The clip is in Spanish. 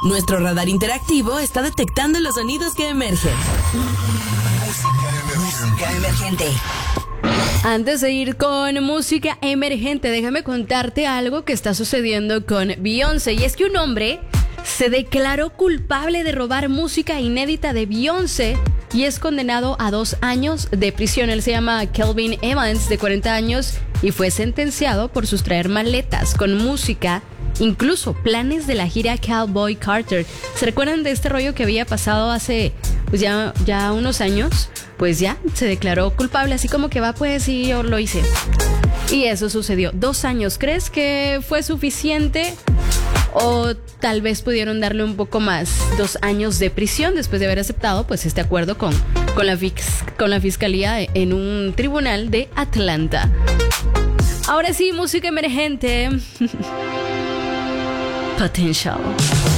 Nuestro radar interactivo está detectando los sonidos que emergen. Música emergente. Antes de ir con música emergente, déjame contarte algo que está sucediendo con Beyoncé. Y es que un hombre se declaró culpable de robar música inédita de Beyoncé y es condenado a 2 años de prisión. Él se llama Kelvin Evans, de 40 años, y fue sentenciado por sustraer maletas con música, incluso planes de la gira Cowboy Carter. ¿Se recuerdan de este rollo que había pasado hace pues ya unos años? Pues ya se declaró culpable, así como que va, pues sí, yo lo hice. Y eso sucedió. 2 años. ¿Crees que fue suficiente? O tal vez pudieron darle un poco más, 2 años de prisión después de haber aceptado pues este acuerdo con la fiscalía en un tribunal de Atlanta. Ahora sí, música emergente. Potential.